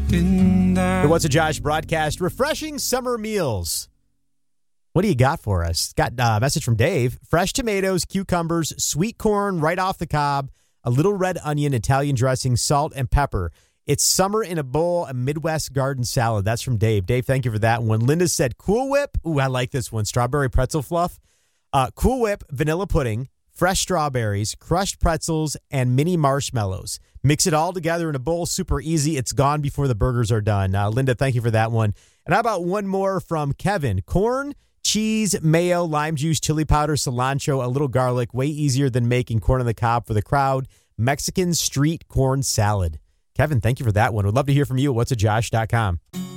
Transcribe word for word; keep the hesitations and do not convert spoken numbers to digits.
been there. The What's a Josh broadcast, refreshing summer meals. What do you got for us? Got a message from Dave. Fresh tomatoes, cucumbers, sweet corn right off the cob, a little red onion, Italian dressing, salt, and pepper. It's summer in a bowl, a Midwest garden salad. That's from Dave. Dave, thank you for that one. Linda said Cool Whip. Ooh, I like this one. Strawberry pretzel fluff. Uh, Cool Whip, vanilla pudding, fresh strawberries, crushed pretzels, and mini marshmallows. Mix it all together in a bowl. Super easy. It's gone before the burgers are done. Uh, Linda, thank you for that one. And how about one more from Kevin? Corn, cheese, mayo, lime juice, chili powder, cilantro, a little garlic. Way easier than making corn on the cob for the crowd. Mexican street corn salad. Kevin, thank you for that one. Would love to hear from you at what's a josh dot com.